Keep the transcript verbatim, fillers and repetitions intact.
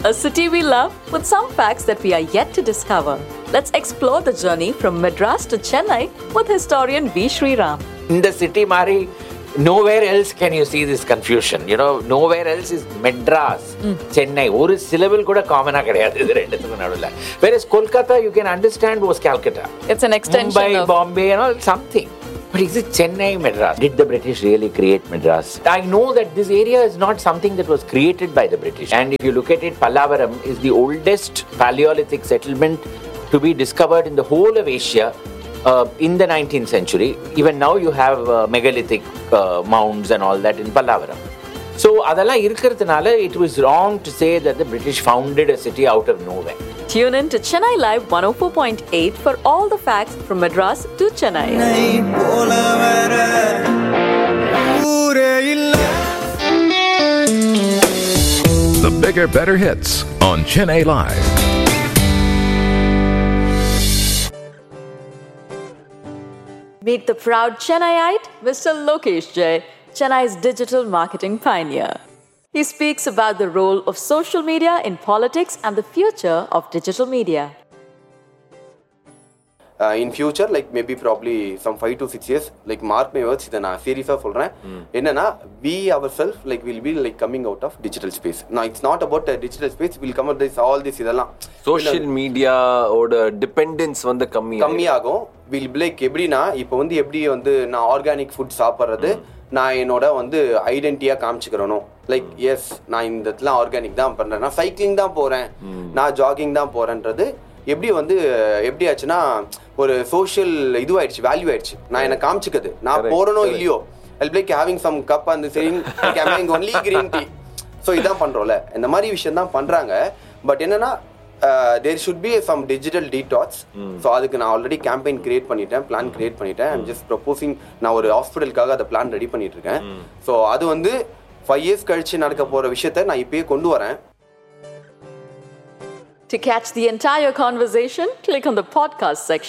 a city we love with some facts that we are yet to discover. Let's explore the journey from Madras to Chennai with historian V. Sriram. In the city, Mari, nowhere else can you see this confusion. You know, nowhere else is Madras, mm. Chennai. One syllable kuda common kadiyadu idu renduthukku nadula. Whereas Kolkata, you can understand, was Calcutta. It's an extension Mumbai, of Bombay, and all something. But is it Chennai, Madras? Did the British really create Madras? I know that this area is not something that was created by the British. And if you look at it, Pallavaram is the oldest Paleolithic settlement to be discovered in the whole of Asia uh, in the nineteenth century. Even now you have uh, megalithic uh, mounds and all that in Pallavaram. So, adala irukkiradhanaala it was wrong to say that the British founded a city out of nowhere. Tune in to Chennai Live one oh four point eight for all the facts from Madras to Chennai. The bigger, better hits on Chennai Live. Meet the proud Chennaiite, Mister Lokesh Jay, Chennai's digital marketing pioneer. He speaks about the role of social media in politics and the future of digital media. Uh, in future, like maybe probably some five to six years, like mark my words, இதை நான் சீரியஸாக சொல்கிறேன். என்னன்னா, we ourselves like will be like coming out of digital space. Now it's not about a digital space. We'll come out this all this இதெல்லாம். Social media ஓட dependence வந்து கம்மி கம்மியாகும். Will be like எப்படின்னா, இப்போ வந்து எப்படி வந்து நான் ஆர்கானிக் ஃபுட் சாப்பிட்றது நான் என்னோட வந்து ஐடென்டிட்டியாக காமிச்சிக்கிறணும். லைக் எஸ் நான் இந்த இடத்துல ஆர்கானிக் தான் பண்ணுறேன், நான் சைக்கிளிங் தான் போகிறேன், நான் ஜாகிங் தான் போகிறேன்றது எப்படி வந்து எப்படி ஆச்சுன்னா ஒரு சோஷியல் இதுவாயிடுச்சு, வேல்யூ ஆயிடுச்சு. நான் என்ன காமிச்சிக்கிறது, நான் போறனோ இல்லையோ, I like having some cup அந்த சரிங் ஒன்லி கிரீன் டீ. ஸோ இதான் பண்றோம்ல, இந்த மாதிரி விஷயம் தான் பண்றாங்க. பட் என்னன்னா there should be some digital detox. So அதுக்கு நான் ஆல்ரெடி கேம்பெயின் கிரியேட் பண்ணிட்டேன், பிளான் கிரியேட் பண்ணிட்டேன். I'm just proposing. நான் ஒரு ஹாஸ்பிட்டலுக்காக அதை பிளான் ரெடி பண்ணிட்டு இருக்கேன். ஸோ அது வந்து ஃபைவ் இயர்ஸ் கழிச்சு நடக்க போற விஷயத்த நான் இப்பயே கொண்டு வரேன். To catch the entire conversation, click on the podcast section.